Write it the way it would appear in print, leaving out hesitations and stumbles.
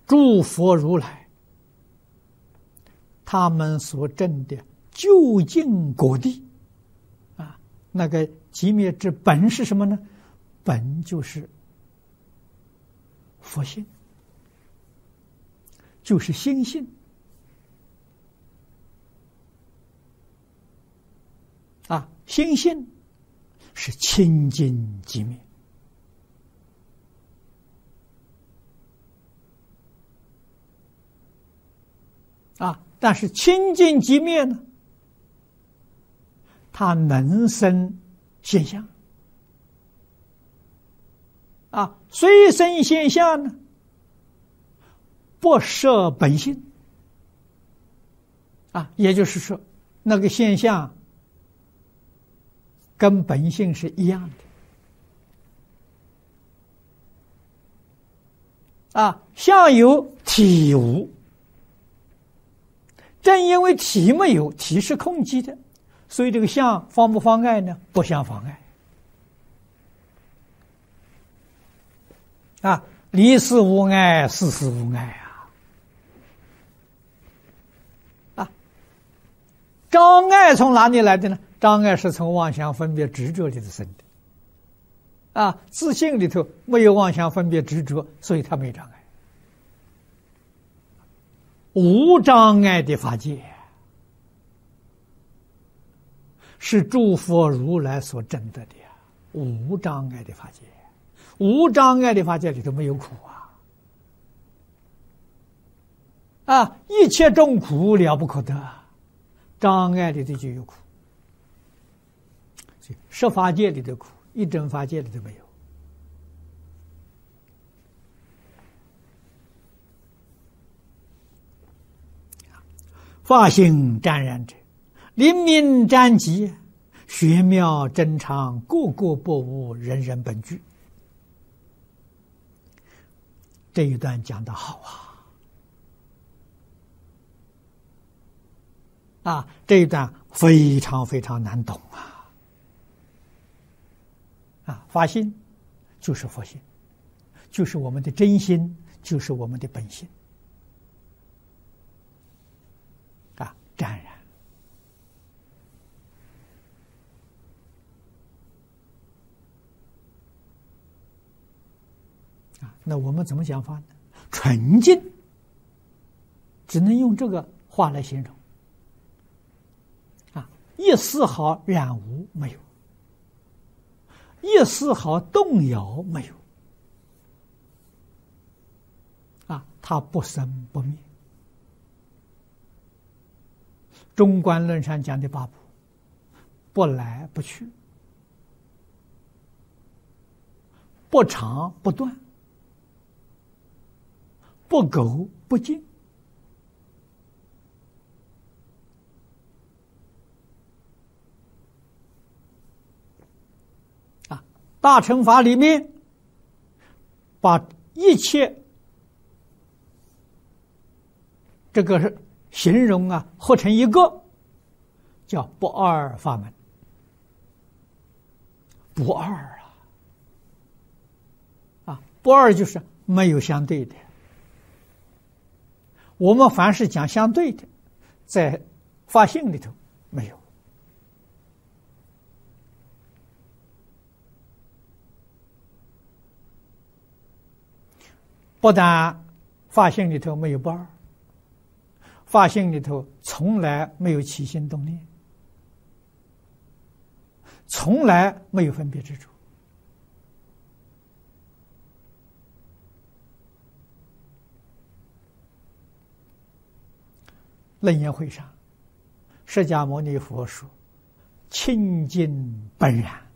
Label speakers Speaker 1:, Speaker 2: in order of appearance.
Speaker 1: 诸佛如来，他们所证的究竟果地啊，那个寂灭之本是什么呢？本就是佛性，就是心性啊，心性是清净寂灭啊，但是清净寂灭呢，它能生现象啊，虽生现象呢，不摄本性啊，也就是说，那个现象跟本性是一样的啊，相有体无。正因为体没有，体是空寂的，所以这个相妨不妨碍呢？不相妨碍啊，离事无碍，事事无碍啊！障碍从哪里来的呢？障碍是从妄想分别执着里头生的啊，自性里头没有妄想分别执着，所以它没障碍。无障碍的法界是诸佛如来所证得的呀，无障碍的法界，无障碍的法界里头没有苦啊！一切众苦了不可得，障碍里头就有苦，所以十法界里的苦，一真法界里头没有。法性湛然者，灵明湛极，玄妙真常，个个不无，人人本具。这一段讲得好啊！这一段非常非常难懂啊！法性就是佛性，就是我们的真心，就是我们的本性。湛然啊，那我们怎么讲法呢？纯净，只能用这个话来形容啊，一丝毫染污没有，一丝毫动摇没有啊，它不生不灭。中观论上讲的八不，不来不去，不长不断，不垢不净啊！大乘法里面把一切这个形容啊，合成一个叫不二法门。不二啊，不二就是没有相对的。我们凡是讲相对的，在法性里头没有。不但法性里头没有不二，法性里头从来没有起心动念，从来没有分别执着。楞严会上，释迦牟尼佛说：“清净本然。”